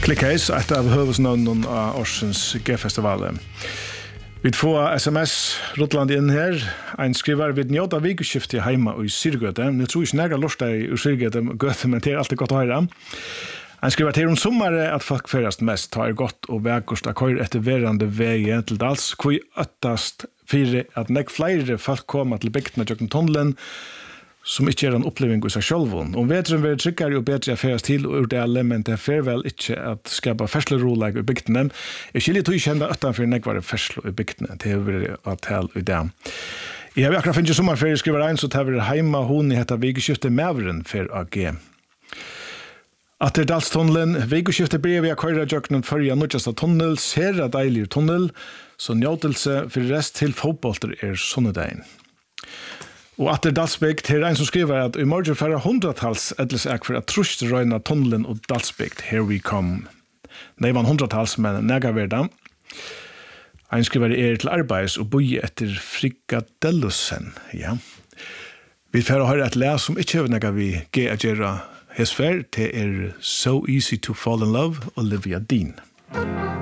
Klikkheis, et av høvesnøvnen av Årsens G-festivalen. Vi får SMS Rotland inn her. En skriver vid njóta vikeskiftet heima i Syrgøte. Jeg tror ikke nærmere lort deg i Syrgøte, men det alltid godt å høre. En skriver til sommare at folk ferast mest, tar godt og vekkost av køyre etter verande veie til dals, hvor øttast fire at nek flere folk kommer til bygdene tjøkken tunnelen, som ikke en oppleving i seg selv. Om vetren vil tryggere og bedre ferast til og urdele, men det er vel ikke at skapa ferslerolag i bygdene. Jeg skiljer tog kjenne utanfor nekvare ferslo i bygdene, det er vel at tal i det. Jeg har akkurat finnet sommerferie skriver ein, så tar vi heima hun i hetta vikeskiftet Mæveren for AG. Atter Dalstunnelen, vikeskiftet brev jeg køyre jøkkenen førja nødjasta tunnel, ser deilig tunnel, så njøtelse for rest til fotbolter sunnedein. Og atter Dalsbygd, her en som skriver at i morgen færre 100-tals edelsek for at trusht røyna tunnelen og Dalsbygd, here we come. Nei, man 100-tals, men nega verda. En skriver til arbeids og boi etter frikadellusen, ja. Vi færre har et le som ikke høy nega vi G-agera hesfer, det So Easy to Fall in Love, Olivia Dean.